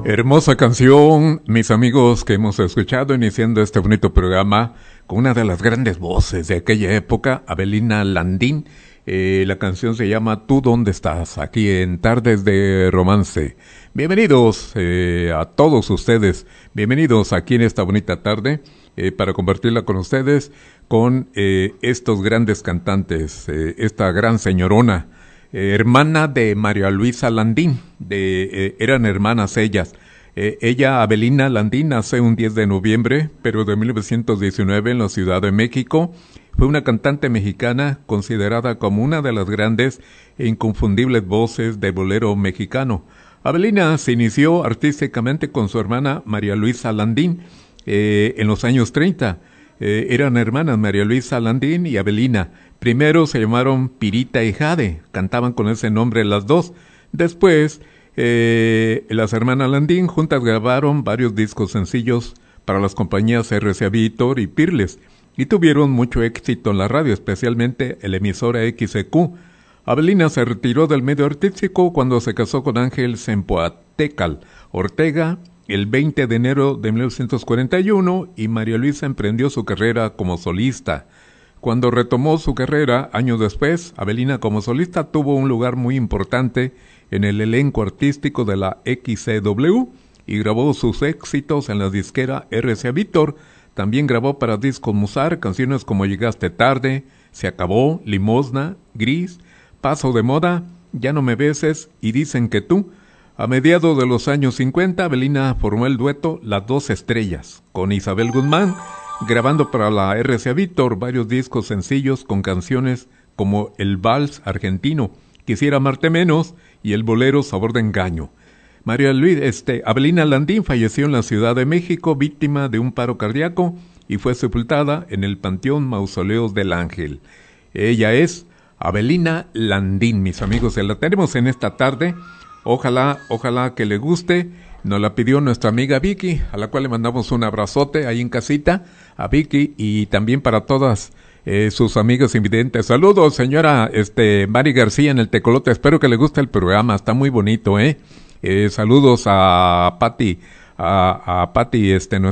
Hermosa canción, mis amigos, que hemos escuchado iniciando este bonito programa con una de las grandes voces de aquella época, Avelina Landín. La canción se llama ¿Tú dónde estás? Aquí en Tardes de Romance. Bienvenidos a todos ustedes, bienvenidos aquí en esta bonita tarde para compartirla con ustedes con estos grandes cantantes, esta gran señorona. Hermana de María Luisa Landín, eran hermanas ellas. Ella, Avelina Landín, nace un 10 de noviembre, pero de 1919 en la Ciudad de México. Fue una cantante mexicana considerada como una de las grandes e inconfundibles voces de bolero mexicano. Avelina se inició artísticamente con su hermana María Luisa Landín en los años 30. Eran hermanas María Luisa Landín y Avelina. Primero se llamaron Pirita y Jade, cantaban con ese nombre las dos. Después, las hermanas Landín juntas grabaron varios discos sencillos para las compañías RCA Víctor y Pirles, y tuvieron mucho éxito en la radio, especialmente en la emisora XEQ. Avelina se retiró del medio artístico cuando se casó con Ángel Zempoaltécal Ortega el 20 de enero de 1941 y María Luisa emprendió su carrera como solista. Cuando retomó su carrera, años después, Avelina como solista tuvo un lugar muy importante en el elenco artístico de la XCW y grabó sus éxitos en la disquera RCA Víctor. También grabó para Discos Musar canciones como Llegaste tarde, Se acabó, Limosna, Gris, Paso de moda, Ya no me beses y Dicen que tú. A mediados de los años 50, Avelina formó el dueto Las Dos Estrellas con Isabel Guzmán, grabando para la RCA Víctor varios discos sencillos con canciones como El Vals Argentino, Quisiera amarte menos y el bolero Sabor de engaño. Avelina Landín falleció en la Ciudad de México víctima de un paro cardíaco y fue sepultada en el Panteón Mausoleos del Ángel. Ella es Avelina Landín, mis amigos, la tenemos en esta tarde. Ojalá que le guste. Nos la pidió nuestra amiga Vicky, a la cual le mandamos un abrazote ahí en casita, a Vicky, y también para todas sus amigas invidentes. Saludos, señora Mari García en el Tecolote, espero que le guste el programa, está muy bonito, saludos a Pati, nuestra